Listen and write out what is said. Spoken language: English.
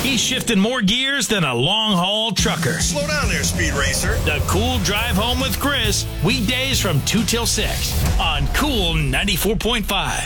He's shifting more gears than a long-haul trucker. Slow down there, Speed Racer. The Cool Drive Home with Chris, weekdays from 2 till 6 on Cool 94.5.